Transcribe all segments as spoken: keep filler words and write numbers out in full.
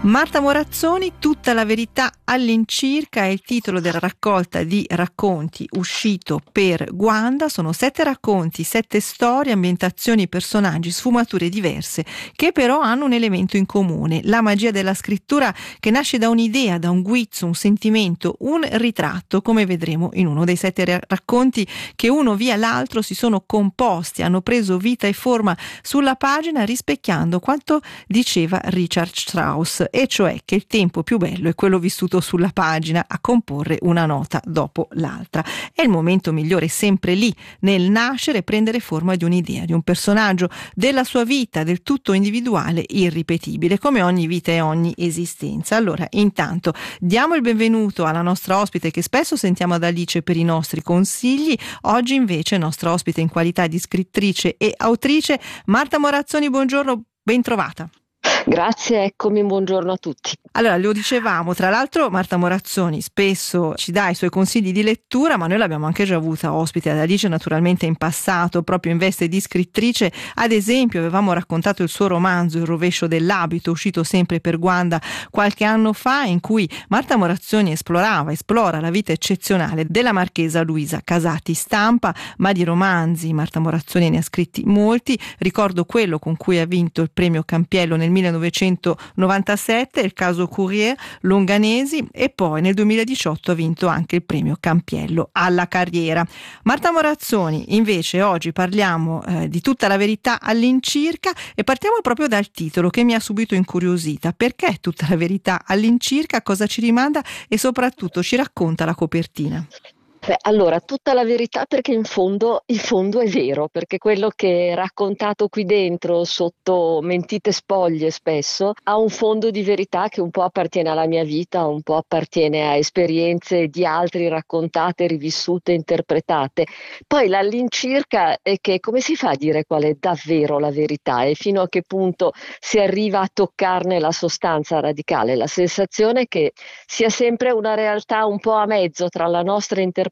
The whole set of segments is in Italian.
Marta Morazzoni, Tutta la verità all'incirca è il titolo della raccolta di racconti uscito per Guanda. Sono sette racconti, sette storie, ambientazioni, personaggi, sfumature diverse che però hanno un elemento in comune: la magia della scrittura che nasce da un'idea, da un guizzo, un sentimento, un ritratto, come vedremo in uno dei sette ra- racconti che uno via l'altro si sono composti, hanno preso vita e forma sulla pagina rispecchiando quanto diceva Richard Strauss, e cioè che il tempo più bello è quello vissuto sulla pagina, a comporre una nota dopo l'altra. È il momento migliore, sempre lì, nel nascere e prendere forma di un'idea, di un personaggio, della sua vita, del tutto individuale, irripetibile, come ogni vita e ogni esistenza. Allora, intanto, diamo il benvenuto alla nostra ospite che spesso sentiamo ad Alice per i nostri consigli. Oggi invece nostra ospite in qualità di scrittrice e autrice, Marta Morazzoni. Buongiorno, ben trovata. Grazie, eccomi, buongiorno a tutti. Allora, lo dicevamo, tra l'altro Marta Morazzoni spesso ci dà i suoi consigli di lettura, ma noi l'abbiamo anche già avuta ospite ad Alice naturalmente in passato, proprio in veste di scrittrice. Ad esempio avevamo raccontato il suo romanzo Il rovescio dell'abito, uscito sempre per Guanda qualche anno fa, in cui Marta Morazzoni esplorava, esplora la vita eccezionale della marchesa Luisa Casati. Stampa, ma di romanzi Marta Morazzoni ne ha scritti molti. Ricordo quello con cui ha vinto il premio Campiello nel millenovecentonovantasette, il caso Courier, Longanesi, e poi nel duemiladiciotto ha vinto anche il premio Campiello alla carriera. Marta Morazzoni, invece, oggi parliamo eh, di Tutta la verità all'incirca e partiamo proprio dal titolo che mi ha subito incuriosita. Perché Tutta la verità all'incirca? Cosa ci rimanda e soprattutto ci racconta la copertina? Beh, allora, tutta la verità, perché in fondo, in fondo è vero, perché quello che è raccontato qui dentro, sotto mentite spoglie spesso, ha un fondo di verità che un po' appartiene alla mia vita, un po' appartiene a esperienze di altri raccontate, rivissute, interpretate. Poi l'all'incirca è che come si fa a dire qual è davvero la verità e fino a che punto si arriva a toccarne la sostanza radicale, la sensazione che sia sempre una realtà un po' a mezzo tra la nostra interpretazione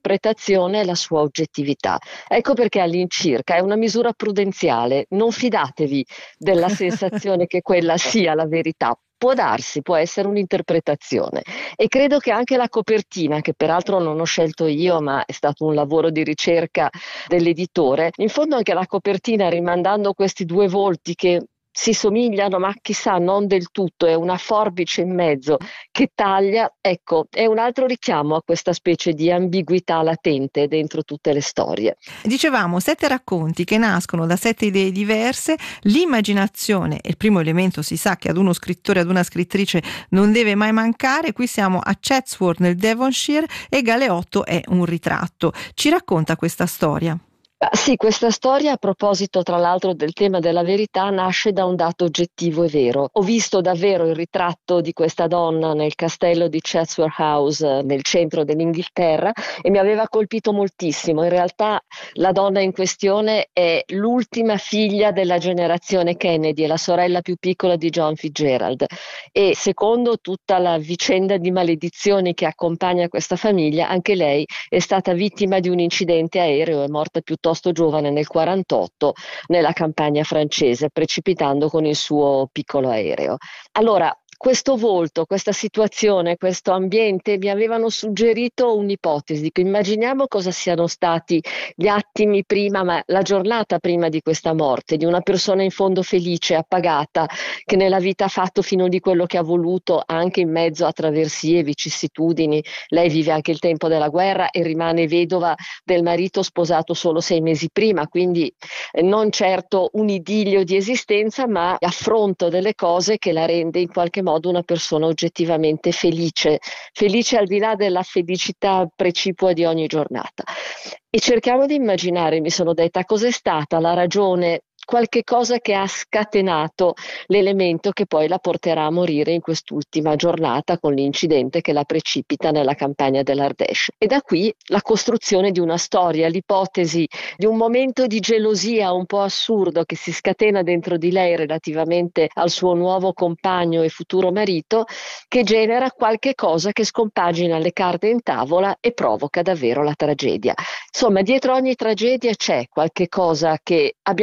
e la sua oggettività. Ecco perché all'incirca è una misura prudenziale, non fidatevi della sensazione che quella sia la verità. Può darsi, può essere un'interpretazione, e credo che anche la copertina, che peraltro non ho scelto io ma è stato un lavoro di ricerca dell'editore, in fondo anche la copertina, rimandando questi due volti che si somigliano ma chissà non del tutto, è una forbice in mezzo che taglia, ecco, è un altro richiamo a questa specie di ambiguità latente dentro tutte le storie. Dicevamo, sette racconti che nascono da sette idee diverse. L'immaginazione è il primo elemento, si sa, che ad uno scrittore, ad una scrittrice non deve mai mancare. Qui siamo a Chatsworth nel Devonshire e Galeotto è un ritratto. Ci racconta questa storia? Sì, questa storia, a proposito tra l'altro del tema della verità, nasce da un dato oggettivo e vero. Ho visto davvero il ritratto di questa donna nel castello di Chatsworth House nel centro dell'Inghilterra e mi aveva colpito moltissimo. In realtà la donna in questione è l'ultima figlia della generazione Kennedy, è la sorella più piccola di John Fitzgerald, e secondo tutta la vicenda di maledizioni che accompagna questa famiglia, anche lei è stata vittima di un incidente aereo, è morta piuttosto giovane nel quarantotto nella campagna francese, precipitando con il suo piccolo aereo. Allora, questo volto, questa situazione, questo ambiente mi avevano suggerito un'ipotesi. Dico, immaginiamo cosa siano stati gli attimi prima, ma la giornata prima di questa morte, di una persona in fondo felice, appagata, che nella vita ha fatto fino di quello che ha voluto, anche in mezzo a traversie, vicissitudini. Lei vive anche il tempo della guerra e rimane vedova del marito sposato solo sei mesi prima, quindi eh, non certo un idillio di esistenza, ma affronto delle cose che la rende in qualche modo una persona oggettivamente felice, felice al di là della felicità precipua di ogni giornata. E cerchiamo di immaginare, mi sono detta, cos'è stata la ragione, qualche cosa che ha scatenato l'elemento che poi la porterà a morire in quest'ultima giornata con l'incidente che la precipita nella campagna dell'Ardèche. E da qui la costruzione di una storia, l'ipotesi di un momento di gelosia un po' assurdo che si scatena dentro di lei relativamente al suo nuovo compagno e futuro marito, che genera qualche cosa che scompagina le carte in tavola e provoca davvero la tragedia. Insomma, dietro ogni tragedia c'è qualche cosa che abbiamo anche un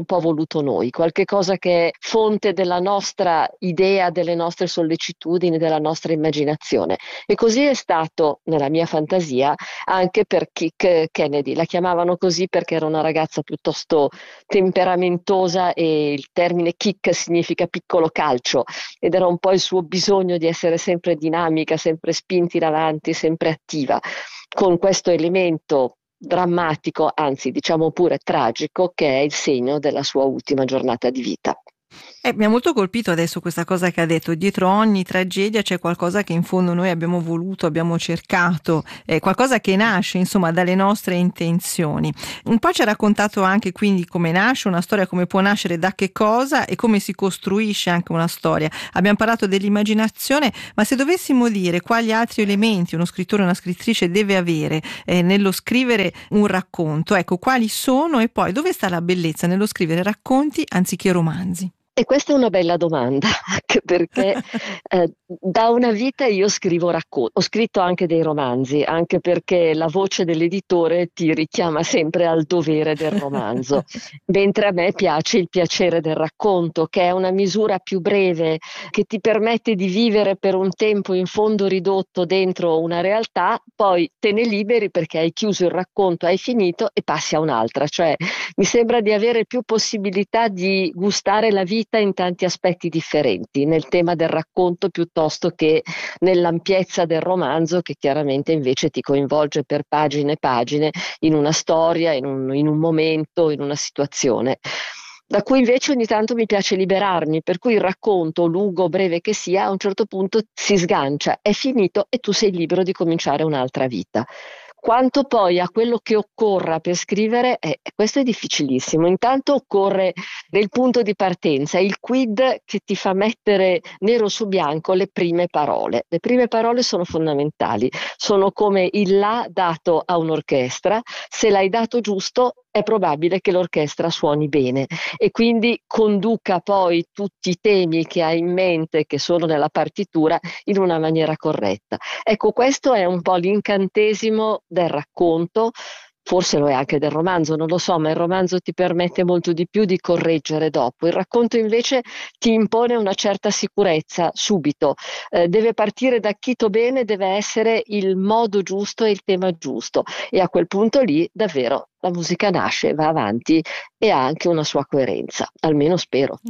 po' voluto noi, qualche cosa che è fonte della nostra idea, delle nostre sollecitudini, della nostra immaginazione. E così è stato nella mia fantasia anche per Kick Kennedy. La chiamavano così perché era una ragazza piuttosto temperamentosa e il termine kick significa piccolo calcio, ed era un po' il suo bisogno di essere sempre dinamica, sempre spinti in avanti, sempre attiva, con questo elemento drammatico, anzi diciamo pure tragico, che è il segno della sua ultima giornata di vita. Eh, mi ha molto colpito adesso questa cosa che ha detto: dietro ogni tragedia c'è qualcosa che in fondo noi abbiamo voluto, abbiamo cercato, eh, qualcosa che nasce insomma dalle nostre intenzioni. Un po' ci ha raccontato anche quindi come nasce una storia, come può nascere, da che cosa e come si costruisce anche una storia. Abbiamo parlato dell'immaginazione, ma se dovessimo dire quali altri elementi uno scrittore o una scrittrice deve avere eh, nello scrivere un racconto, ecco, quali sono, e poi dove sta la bellezza nello scrivere racconti anziché romanzi? E questa è una bella domanda, anche perché eh, da una vita io scrivo racconti, ho scritto anche dei romanzi, anche perché la voce dell'editore ti richiama sempre al dovere del romanzo, mentre a me piace il piacere del racconto, che è una misura più breve, che ti permette di vivere per un tempo in fondo ridotto dentro una realtà, poi te ne liberi perché hai chiuso il racconto, hai finito e passi a un'altra. Cioè mi sembra di avere più possibilità di gustare la vita in tanti aspetti differenti, nel tema del racconto piuttosto che nell'ampiezza del romanzo, che chiaramente invece ti coinvolge per pagine e pagine in una storia, in un, in un momento, in una situazione, da cui invece ogni tanto mi piace liberarmi, per cui il racconto, lungo o breve che sia, a un certo punto si sgancia, è finito e tu sei libero di cominciare un'altra vita. Quanto poi a quello che occorra per scrivere, eh, questo è difficilissimo. Intanto occorre del punto di partenza, il quid che ti fa mettere nero su bianco le prime parole. Le prime parole sono fondamentali, sono come il la dato a un'orchestra. Se l'hai dato giusto, è probabile che l'orchestra suoni bene e quindi conduca poi tutti i temi che hai in mente, che sono nella partitura, in una maniera corretta. Ecco, questo è un po' l'incantesimo del racconto, forse lo è anche del romanzo, non lo so, ma il romanzo ti permette molto di più di correggere dopo. Il racconto invece ti impone una certa sicurezza subito, eh, deve partire da chito bene, deve essere il modo giusto e il tema giusto, e a quel punto lì davvero la musica nasce, va avanti e ha anche una sua coerenza, almeno spero.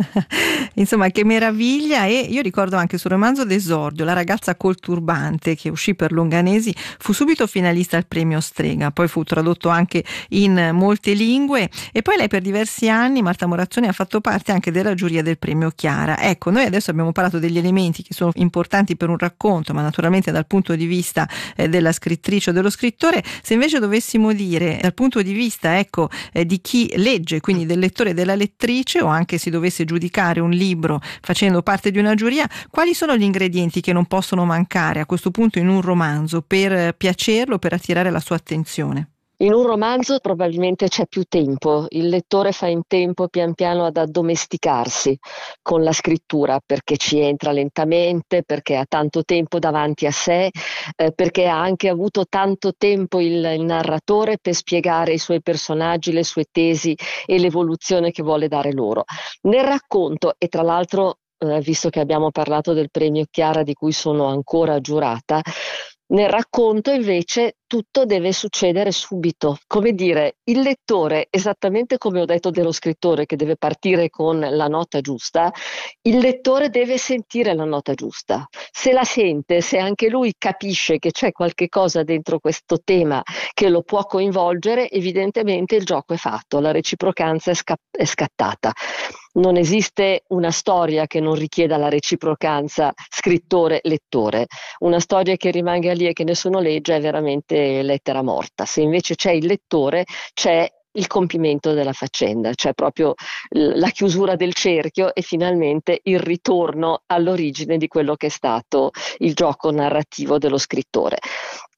Insomma, che meraviglia. E io ricordo anche sul romanzo d'esordio La ragazza col turbante, che uscì per Longanesi, fu subito finalista al premio Strega, poi fu tradotto anche in molte lingue e poi lei per diversi anni, Marta Morazzoni, ha fatto parte anche della giuria del premio Chiara. Ecco, noi adesso abbiamo parlato degli elementi che sono importanti per un racconto, ma naturalmente dal punto di vista eh, della scrittrice o dello scrittore. Se invece dovessimo dire dal punto di vista ecco eh, di chi legge, quindi del lettore e della lettrice, o anche si dovesse giudicare un libro facendo parte di una giuria, quali sono gli ingredienti che non possono mancare a questo punto in un romanzo per piacerlo, per attirare la sua attenzione? In un romanzo probabilmente c'è più tempo, il lettore fa in tempo pian piano ad addomesticarsi con la scrittura, perché ci entra lentamente, perché ha tanto tempo davanti a sé, eh, perché ha anche avuto tanto tempo il, il narratore per spiegare i suoi personaggi, le sue tesi e l'evoluzione che vuole dare loro. Nel racconto, e tra l'altro eh, visto che abbiamo parlato del premio Chiara di cui sono ancora giurata, nel racconto invece tutto deve succedere subito, come dire, il lettore, esattamente come ho detto dello scrittore che deve partire con la nota giusta, il lettore deve sentire la nota giusta. Se la sente, se anche lui capisce che c'è qualche cosa dentro questo tema che lo può coinvolgere, evidentemente il gioco è fatto, la reciprocanza è, sca- è scattata. Non esiste una storia che non richieda la reciprocanza scrittore-lettore. Una storia che rimanga lì e che nessuno legge è veramente lettera morta. Se invece c'è il lettore, c'è il compimento della faccenda, c'è proprio la chiusura del cerchio e finalmente il ritorno all'origine di quello che è stato il gioco narrativo dello scrittore.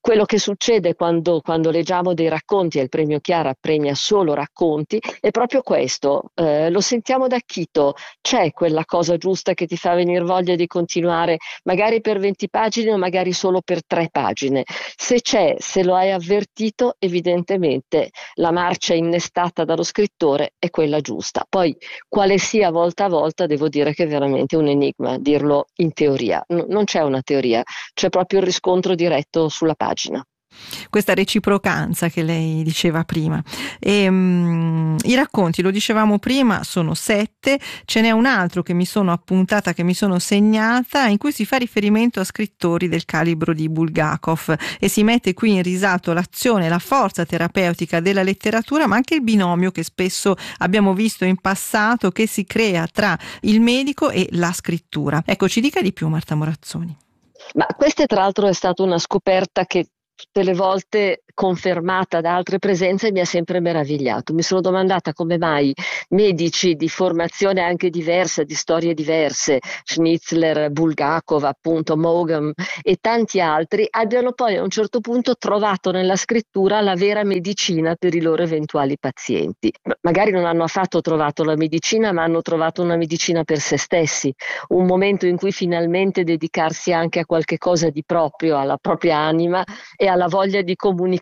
Quello che succede quando, quando leggiamo dei racconti, e il premio Chiara premia solo racconti, è proprio questo. Eh, lo sentiamo da Chito, c'è quella cosa giusta che ti fa venire voglia di continuare, magari per venti pagine o magari solo per tre pagine. Se c'è, se lo hai avvertito, evidentemente la marcia innestata dallo scrittore è quella giusta. Poi, quale sia volta a volta, devo dire che è veramente un enigma dirlo in teoria. N- non c'è una teoria, c'è proprio il riscontro diretto sulla pagina. Questa reciprocanza che lei diceva prima. E, um, i racconti, lo dicevamo prima, sono sette, ce n'è un altro che mi sono appuntata, che mi sono segnata, in cui si fa riferimento a scrittori del calibro di Bulgakov e si mette qui in risalto l'azione, la forza terapeutica della letteratura, ma anche il binomio che spesso abbiamo visto in passato che si crea tra il medico e la scrittura. Ecco, ci dica di più, Marta Morazzoni. Ma questa tra l'altro è stata una scoperta che tutte le volte confermata da altre presenze mi ha sempre meravigliato. Mi sono domandata come mai medici di formazione anche diversa, di storie diverse, Schnitzler, Bulgakov, appunto Maugham e tanti altri, abbiano poi a un certo punto trovato nella scrittura la vera medicina per i loro eventuali pazienti. Magari non hanno affatto trovato la medicina, ma hanno trovato una medicina per se stessi, un momento in cui finalmente dedicarsi anche a qualche cosa di proprio, alla propria anima e alla voglia di comunicare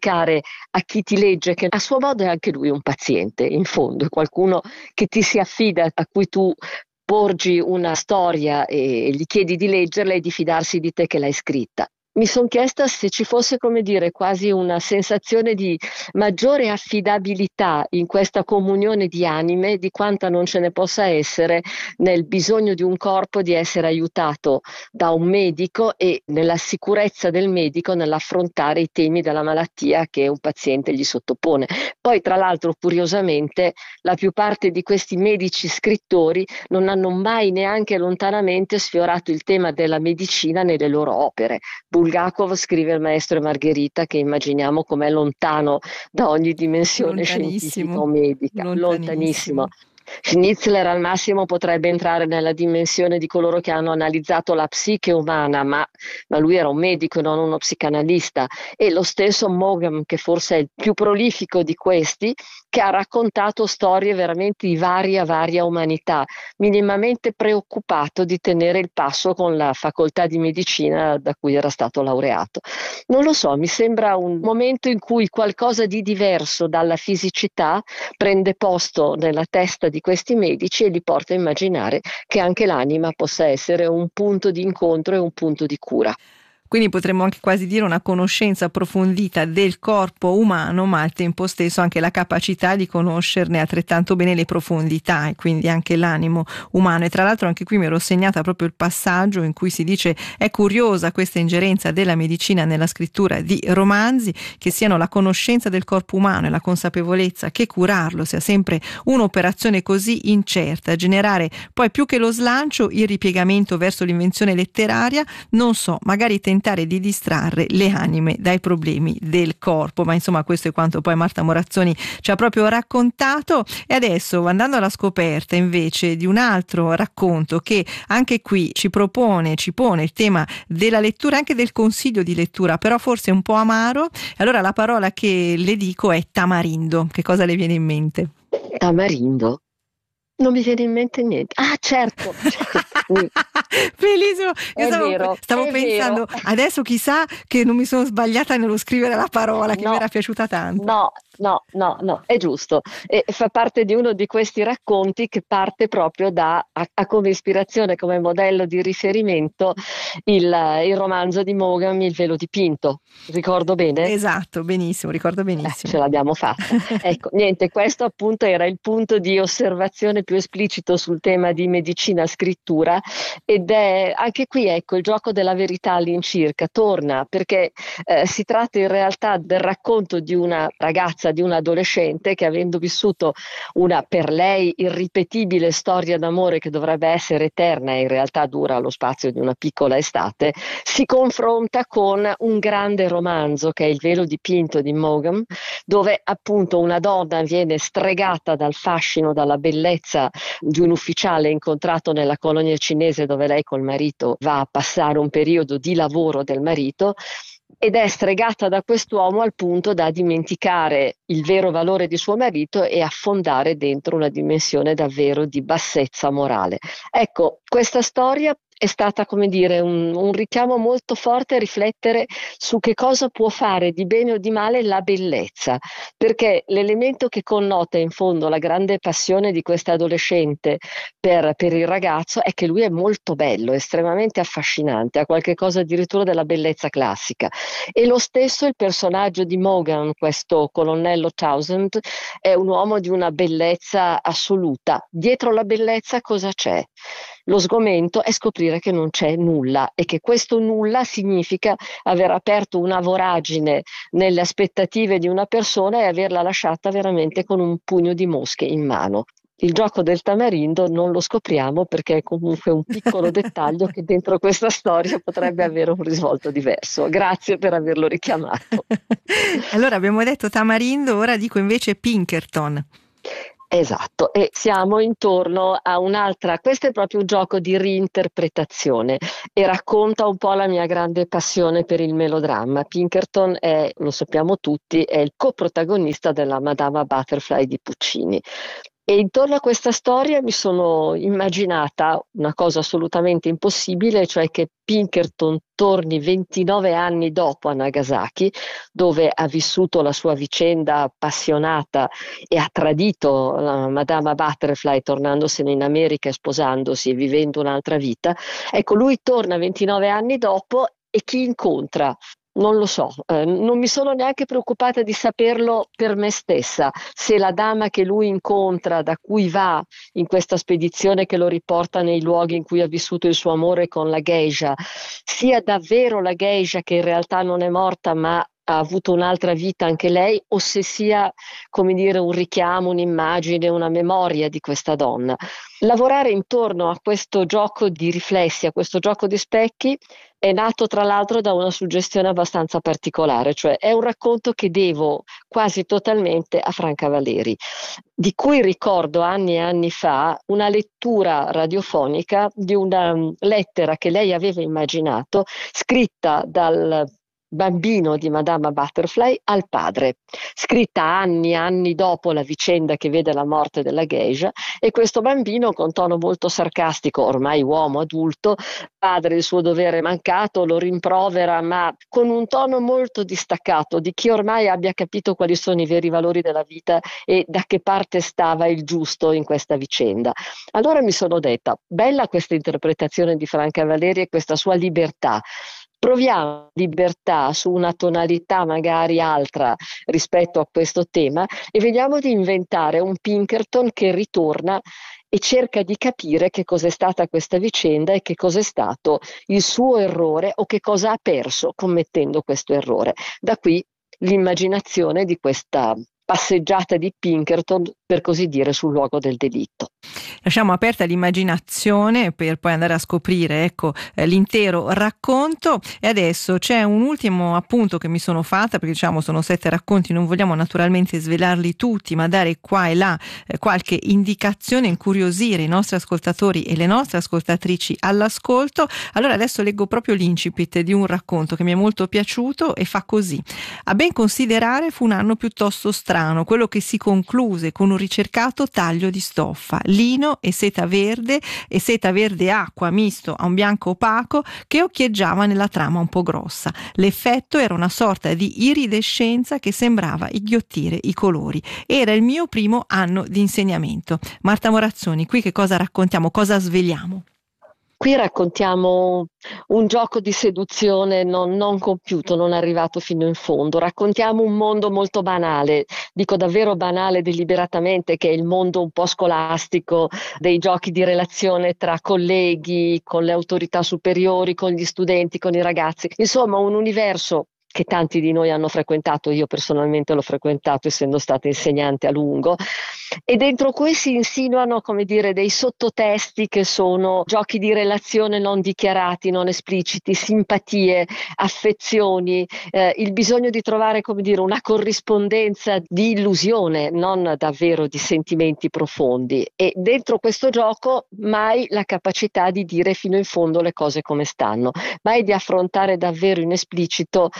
a chi ti legge, che a suo modo è anche lui un paziente, in fondo, è qualcuno che ti si affida, a cui tu porgi una storia e gli chiedi di leggerla e di fidarsi di te che l'hai scritta. Mi sono chiesta se ci fosse, come dire, quasi una sensazione di maggiore affidabilità in questa comunione di anime, di quanta non ce ne possa essere nel bisogno di un corpo di essere aiutato da un medico e nella sicurezza del medico nell'affrontare i temi della malattia che un paziente gli sottopone. Poi, tra l'altro, curiosamente, la più parte di questi medici scrittori non hanno mai neanche lontanamente sfiorato il tema della medicina nelle loro opere. Bulgakov scrive Il maestro e Margherita, che immaginiamo com'è lontano da ogni dimensione scientifica o medica, lontanissimo. lontanissimo. Schnitzler al massimo potrebbe entrare nella dimensione di coloro che hanno analizzato la psiche umana, ma, ma lui era un medico e non uno psicanalista, e lo stesso Maugham, che forse è il più prolifico di questi, che ha raccontato storie veramente di varia, varia umanità, minimamente preoccupato di tenere il passo con la facoltà di medicina da cui era stato laureato. Non lo so, mi sembra un momento in cui qualcosa di diverso dalla fisicità prende posto nella testa di questi medici e li porta a immaginare che anche l'anima possa essere un punto di incontro e un punto di cura. Quindi potremmo anche quasi dire una conoscenza approfondita del corpo umano, ma al tempo stesso anche la capacità di conoscerne altrettanto bene le profondità e quindi anche l'animo umano. E tra l'altro anche qui mi ero segnata proprio il passaggio in cui si dice: è curiosa questa ingerenza della medicina nella scrittura di romanzi, che siano la conoscenza del corpo umano e la consapevolezza che curarlo sia sempre un'operazione così incerta, generare poi più che lo slancio il ripiegamento verso l'invenzione letteraria, non so, magari tentare di distrarre le anime dai problemi del corpo. Ma insomma, questo è quanto poi Marta Morazzoni ci ha proprio raccontato. E adesso, andando alla scoperta invece di un altro racconto che anche qui ci propone, ci pone il tema della lettura, anche del consiglio di lettura, però forse un po' amaro. Allora la parola che le dico è tamarindo. Che cosa le viene in mente? Tamarindo? Non mi viene in mente niente. Ah, certo. Bellissimo. Io È stavo, vero, stavo è pensando, vero. adesso chissà che non mi sono sbagliata nello scrivere la parola che No, mi era piaciuta tanto. no, no, no, no, è giusto. E fa parte di uno di questi racconti che parte proprio da, ha, ha come ispirazione, come modello di riferimento, il, il romanzo di Maugham, Il velo dipinto. Ricordo bene? Esatto, benissimo, ricordo Eh, benissimo. ce l'abbiamo fatta. Ecco, niente, questo appunto era il punto di osservazione più esplicito sul tema di medicina scrittura, ed è anche qui, ecco, il gioco della verità all'incirca torna, perché eh, si tratta in realtà del racconto di una ragazza, di un adolescente che, avendo vissuto una per lei irripetibile storia d'amore che dovrebbe essere eterna e in realtà dura lo spazio di una piccola estate, si confronta con un grande romanzo che è Il velo dipinto di Maugham, dove appunto una donna viene stregata dal fascino, dalla bellezza di un ufficiale incontrato nella colonia cinese dove lei col marito va a passare un periodo di lavoro del marito, ed è stregata da quest'uomo al punto da dimenticare il vero valore di suo marito e affondare dentro una dimensione davvero di bassezza morale. Ecco, questa storia è stata, come dire, un, un richiamo molto forte a riflettere su che cosa può fare di bene o di male la bellezza, perché l'elemento che connota in fondo la grande passione di questa adolescente per, per il ragazzo è che lui è molto bello, estremamente affascinante, ha qualche cosa addirittura della bellezza classica. E lo stesso il personaggio di Morgan, questo colonnello Townsend, è un uomo di una bellezza assoluta. Dietro la bellezza cosa c'è? Lo sgomento è scoprire che non c'è nulla e che questo nulla significa aver aperto una voragine nelle aspettative di una persona e averla lasciata veramente con un pugno di mosche in mano. Il gioco del tamarindo non lo scopriamo perché è comunque un piccolo dettaglio che dentro questa storia potrebbe avere un risvolto diverso. Grazie per averlo richiamato. Allora abbiamo detto tamarindo, ora dico invece Pinkerton. Esatto, e siamo intorno a un'altra, questo è proprio un gioco di reinterpretazione e racconta un po' la mia grande passione per il melodramma. Pinkerton è, lo sappiamo tutti, è il coprotagonista della Madama Butterfly di Puccini. E intorno a questa storia mi sono immaginata una cosa assolutamente impossibile, cioè che Pinkerton torni ventinove anni dopo a Nagasaki, dove ha vissuto la sua vicenda appassionata e ha tradito la Madama Butterfly tornandosene in America e sposandosi e vivendo un'altra vita. Ecco, lui torna ventinove anni dopo e chi incontra? Non lo so, eh, non mi sono neanche preoccupata di saperlo per me stessa, se la dama che lui incontra, da cui va in questa spedizione che lo riporta nei luoghi in cui ha vissuto il suo amore con la geisha, sia davvero la geisha che in realtà non è morta ma ha avuto un'altra vita anche lei, o se sia, come dire, un richiamo, un'immagine, una memoria di questa donna. Lavorare intorno a questo gioco di riflessi, a questo gioco di specchi, è nato tra l'altro da una suggestione abbastanza particolare, cioè è un racconto che devo quasi totalmente a Franca Valeri, di cui ricordo anni e anni fa una lettura radiofonica di una lettera che lei aveva immaginato, scritta dal bambino di Madama Butterfly al padre, scritta anni e anni dopo la vicenda che vede la morte della geisha, e questo bambino con tono molto sarcastico, ormai uomo adulto, padre il suo dovere mancato, lo rimprovera, ma con un tono molto distaccato di chi ormai abbia capito quali sono i veri valori della vita e da che parte stava il giusto in questa vicenda. Allora mi sono detta, bella questa interpretazione di Franca Valeri e questa sua libertà. Proviamo libertà su una tonalità magari altra rispetto a questo tema e vediamo di inventare un Pinkerton che ritorna e cerca di capire che cos'è stata questa vicenda e che cos'è stato il suo errore o che cosa ha perso commettendo questo errore. Da qui l'immaginazione di questa passeggiata di Pinkerton, per così dire, sul luogo del delitto. Lasciamo aperta l'immaginazione per poi andare a scoprire, ecco, eh, l'intero racconto. E adesso c'è un ultimo appunto che mi sono fatta, perché diciamo sono sette racconti, non vogliamo naturalmente svelarli tutti, ma dare qua e là eh, qualche indicazione, incuriosire i nostri ascoltatori e le nostre ascoltatrici all'ascolto. Allora adesso leggo proprio l'incipit di un racconto che mi è molto piaciuto e fa così: a ben considerare fu un anno piuttosto strano, quello che si concluse con un ricercato taglio di stoffa, lino e seta verde e seta verde acqua misto a un bianco opaco che occhieggiava nella trama un po' grossa. L'effetto era una sorta di iridescenza che sembrava inghiottire i colori. Era il mio primo anno di insegnamento. Marta Morazzoni, qui che cosa raccontiamo, cosa sveliamo? Qui raccontiamo un gioco di seduzione non, non compiuto, non arrivato fino in fondo. Raccontiamo un mondo molto banale, dico davvero banale deliberatamente, che è il mondo un po' scolastico dei giochi di relazione tra colleghi, con le autorità superiori, con gli studenti, con i ragazzi. Insomma, un universo che tanti di noi hanno frequentato, io personalmente l'ho frequentato essendo stata insegnante a lungo, e dentro cui si insinuano, come dire, dei sottotesti che sono giochi di relazione non dichiarati, non espliciti, simpatie, affezioni, eh, il bisogno di trovare, come dire, una corrispondenza di illusione, non davvero di sentimenti profondi, e dentro questo gioco mai la capacità di dire fino in fondo le cose come stanno, mai di affrontare davvero in esplicito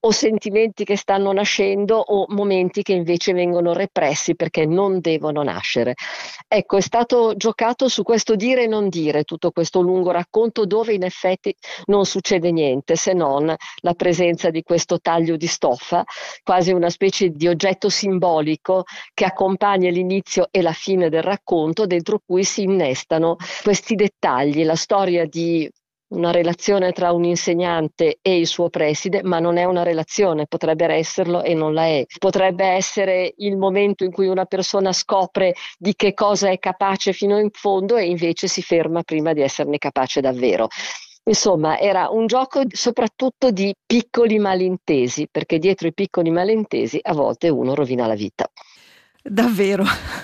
o sentimenti che stanno nascendo o momenti che invece vengono repressi perché non devono nascere. Ecco, è stato giocato su questo dire e non dire, tutto questo lungo racconto dove in effetti non succede niente se non la presenza di questo taglio di stoffa, quasi una specie di oggetto simbolico che accompagna l'inizio e la fine del racconto, dentro cui si innestano questi dettagli, la storia di una relazione tra un insegnante e il suo preside, ma non è una relazione, potrebbe esserlo e non la è. Potrebbe essere il momento in cui una persona scopre di che cosa è capace fino in fondo e invece si ferma prima di esserne capace davvero. Insomma, era un gioco soprattutto di piccoli malintesi, perché dietro i piccoli malintesi a volte uno rovina la vita. Davvero,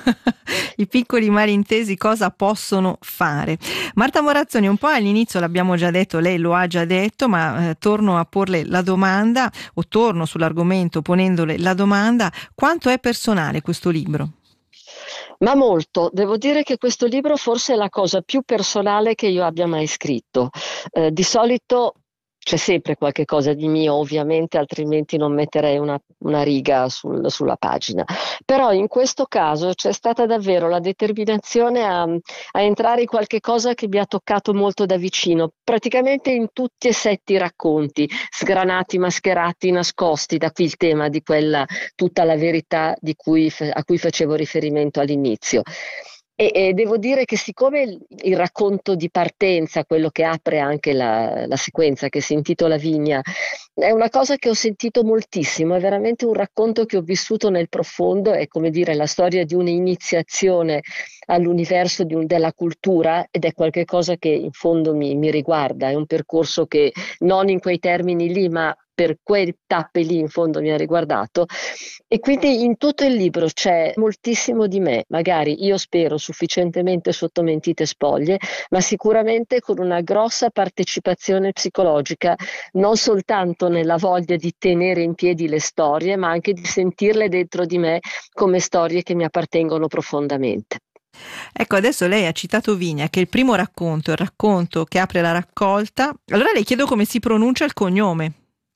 i piccoli malintesi cosa possono fare? Marta Morazzoni, un po' all'inizio l'abbiamo già detto, lei lo ha già detto, ma eh, torno a porle la domanda, o torno sull'argomento ponendole la domanda: quanto è personale questo libro? Ma molto, devo dire che questo libro forse è la cosa più personale che io abbia mai scritto. Eh, di solito c'è sempre qualche cosa di mio, ovviamente, altrimenti non metterei una, una riga sul- sulla pagina. Però in questo caso c'è stata davvero la determinazione a, a entrare in qualche cosa che mi ha toccato molto da vicino, praticamente in tutti e sette i racconti, sgranati, mascherati, nascosti, da qui il tema di quella tutta la verità di cui, a cui facevo riferimento all'inizio. E, e devo dire che siccome il, il racconto di partenza, quello che apre anche la, la sequenza che si intitola Vigna, è una cosa che ho sentito moltissimo, è veramente un racconto che ho vissuto nel profondo, è come dire la storia di un'iniziazione all'universo di un, della cultura, ed è qualcosa che in fondo mi, mi riguarda, è un percorso che non in quei termini lì, ma per quelle tappe lì in fondo mi ha riguardato, e quindi in tutto il libro c'è moltissimo di me, magari io spero sufficientemente sotto mentite spoglie, ma sicuramente con una grossa partecipazione psicologica, non soltanto nella voglia di tenere in piedi le storie, ma anche di sentirle dentro di me come storie che mi appartengono profondamente. Ecco, adesso lei ha citato Vigna, che è il primo racconto, il racconto che apre la raccolta. Allora le chiedo come si pronuncia il cognome.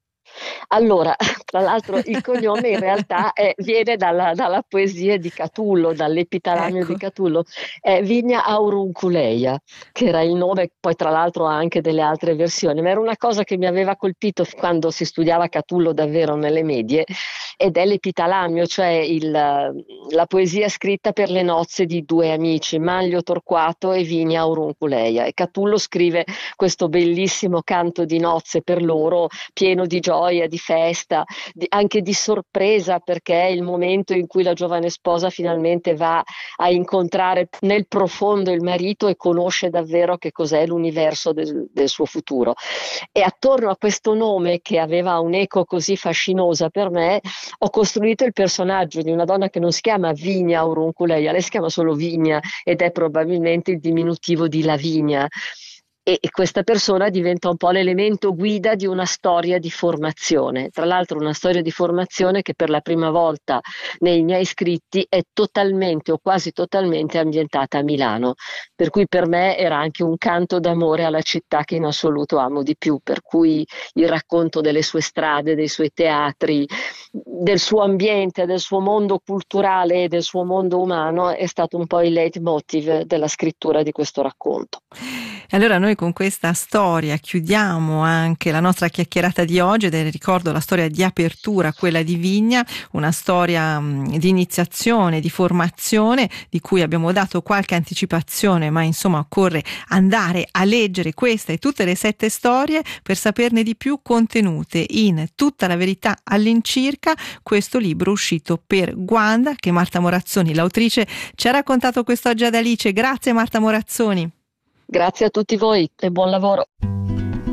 Allora, tra l'altro il cognome in realtà è- viene dalla, dalla poesia di Catullo, dall'Epitalamio di Ecco. Catullo, è Vigna Aurunculeia, che era il nome, poi tra l'altro ha anche delle altre versioni, ma era una cosa che mi aveva colpito quando si studiava Catullo davvero nelle medie, ed è l'Epitalamio, cioè il- la poesia scritta per le nozze di due amici, Manlio Torquato e Vigna Aurunculeia, e Catullo scrive questo bellissimo canto di nozze per loro, pieno di gioia, di festa, di- anche di sorpresa, perché è il momento in cui la giovane sposa finalmente va a incontrare nel profondo il marito e conosce davvero che cos'è l'universo del, del suo futuro. E attorno a questo nome, che aveva un'eco così fascinosa per me, ho costruito il personaggio di una donna che non si chiama Vigna Aurunculeia, lei si chiama solo Vigna ed è probabilmente il diminutivo di Lavinia. E e questa persona diventa un po' l'elemento guida di una storia di formazione. Tra l'altro una storia di formazione che per la prima volta nei miei scritti è totalmente o quasi totalmente ambientata a Milano, per cui per me era anche un canto d'amore alla città che in assoluto amo di più, per cui il racconto delle sue strade, dei suoi teatri, del suo ambiente, del suo mondo culturale e del suo mondo umano è stato un po' il leitmotiv della scrittura di questo racconto. E allora noi con questa storia chiudiamo anche la nostra chiacchierata di oggi, ed è, ricordo, la storia di apertura, quella di Vigna, una storia mh, di iniziazione, di formazione, di cui abbiamo dato qualche anticipazione, ma insomma occorre andare a leggere questa e tutte le sette storie per saperne di più, contenute in Tutta la verità all'incirca, questo libro uscito per Guanda, che Marta Morazzoni, l'autrice, ci ha raccontato quest'oggi ad Alice. Grazie Marta Morazzoni. Grazie a tutti voi e buon lavoro.